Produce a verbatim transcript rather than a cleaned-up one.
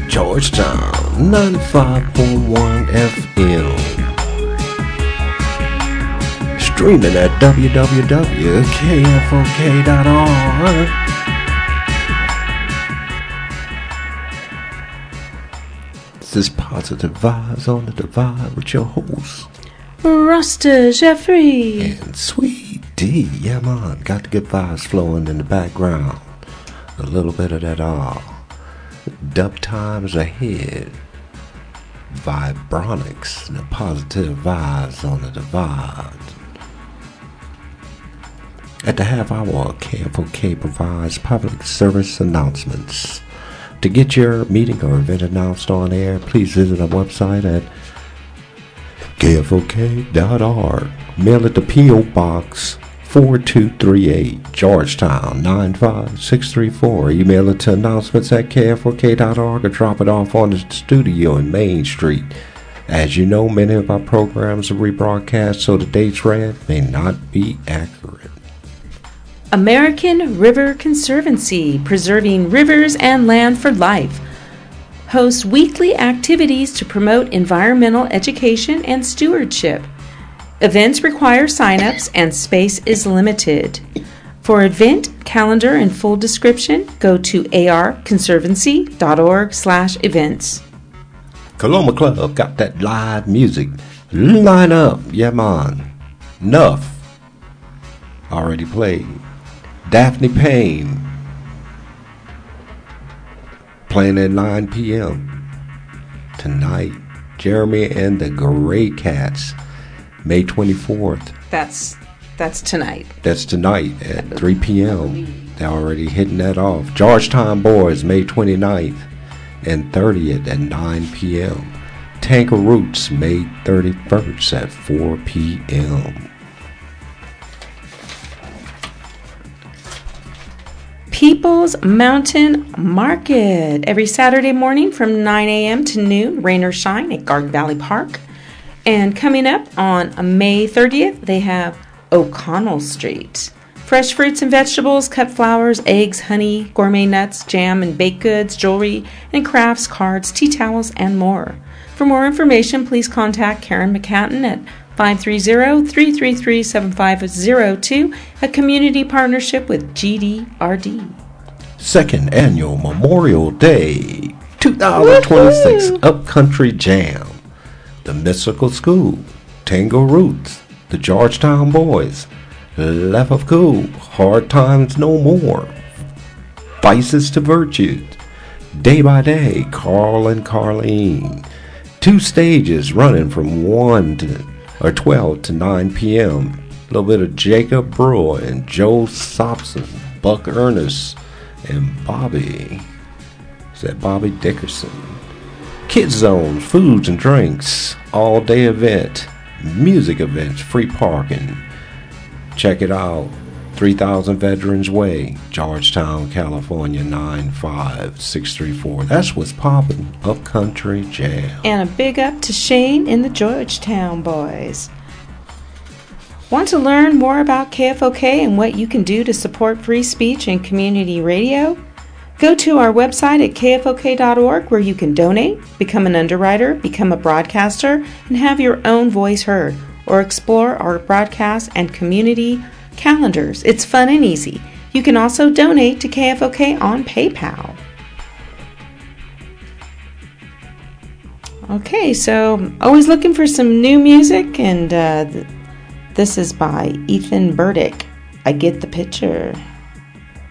Georgetown, ninety-five point one F M. Streaming at w w w dot k f o k dot org. This is Positive Vibes on the Divide with your host, Rasta Jeffrey. And Sweet D. Yeah, man. Got the good vibes flowing in the background. A little bit of that all. Dub times ahead. Vibronics. The positive vibes on the divide. At the half hour, K F O K provides public service announcements. To get your meeting or event announced on air, please visit our website at k f o k dot org. Mail it to P O Box four two three eight, Georgetown nine five six three four. Email it to announcements at k f o k dot org or drop it off on the studio in Main Street. As you know, many of our programs are rebroadcast, so the dates read may not be accurate. American River Conservancy, preserving rivers and land for life, hosts weekly activities to promote environmental education and stewardship. Events require sign-ups and space is limited. For event calendar and full description, go to a r conservancy dot org slash events. Coloma Club got that live music. Line up, yeah man. Nuff already played. Daphne Payne playing at nine p.m. tonight. Jeremy and the Grey Cats, May twenty-fourth. That's that's tonight. That's tonight at three p.m. They're already hitting that off. Georgetown Boys, May twenty-ninth and thirtieth at nine p.m. Tanker Roots, May thirty-first at four p.m. People's Mountain Market, every Saturday morning from nine a.m. to noon, rain or shine, at Garden Valley Park. And coming up on May thirtieth, they have O'Connell Street. Fresh fruits and vegetables, cut flowers, eggs, honey, gourmet nuts, jam and baked goods, jewelry and crafts, cards, tea towels, and more. For more information, please contact Karen McCatton at five three zero, three three three, seven five zero two, a community partnership with G D R D. Second Annual Memorial Day twenty twenty-six Woo-hoo! Upcountry Jam. The Mystical School, Tango Roots, the Georgetown Boys, Left of Cool, Hard Times No More, Vices to Virtues, Day by Day, Carl and Carlene. Two stages running from one to or twelve to nine p.m. A little bit of Jacob Brewer and Joe Sobson, Buck Ernest, and Bobby. Is that Bobby Dickerson? Kids Zones, foods and drinks, all day event, music events, free parking. Check it out. three thousand Veterans Way, Georgetown, California, nine five six three four. That's what's poppin', Upcountry Jam. And a big up to Shane and the Georgetown Boys. Want to learn more about K F O K and what you can do to support free speech and community radio? Go to our website at k f o k dot org where you can donate, become an underwriter, become a broadcaster, and have your own voice heard, or explore our broadcast and community calendars. It's fun and easy. You can also donate to K F O K on PayPal. Okay, so always looking for some new music, and uh, th- this is by Ethan Burdick. I Get the Picture.